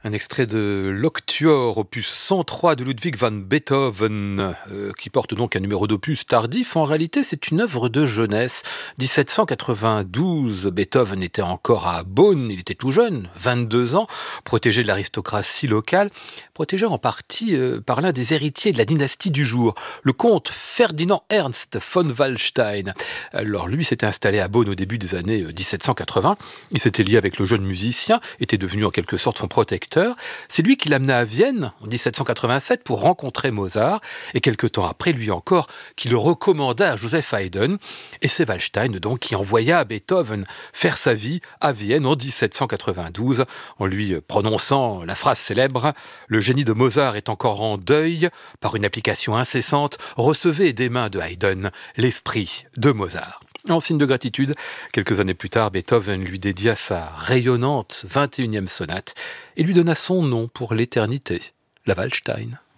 Un extrait de l'Octuor, opus 103 de Ludwig van Beethoven, qui porte donc un numéro d'opus tardif. En réalité, c'est une œuvre de jeunesse. 1792, Beethoven était encore à Bonn, il était tout jeune, 22 ans, protégé de l'aristocratie locale, protégé en partie par l'un des héritiers de la dynastie du jour, le comte Ferdinand Ernst von Wallstein. Alors lui s'était installé à Bonn au début des années 1780, il s'était lié avec le jeune musicien, était devenu en quelque sorte son protecteur. C'est lui qui l'amena à Vienne en 1787 pour rencontrer Mozart, et quelque temps après lui encore, qui le recommanda à Joseph Haydn. Et c'est Wallstein donc qui envoya Beethoven faire sa vie à Vienne en 1792, en lui prononçant la phrase célèbre « Le génie de Mozart est encore en deuil, par une application incessante, recevez des mains de Haydn l'esprit de Mozart ». En signe de gratitude, quelques années plus tard, Beethoven lui dédia sa rayonnante 21e sonate et lui donna son nom pour l'éternité, la Waldstein.